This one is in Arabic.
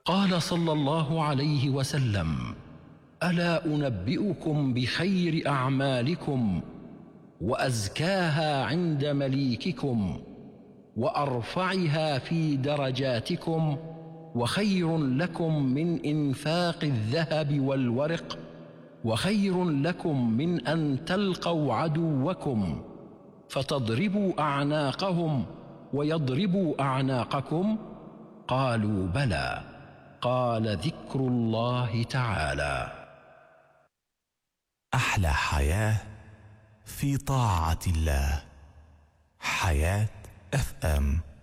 قال صلى الله عليه وسلم: ألا أنبئكم بخير أعمالكم وأزكاها عند مليككم وأرفعها في درجاتكم وخير لكم من إنفاق الذهب والورق وخير لكم من أن تلقوا عدوكم فتضربوا أعناقهم ويضربوا أعناقكم؟ قالوا: بلى. قال: ذكر الله تعالى. أحلى حياة في طاعة الله. حياة FM.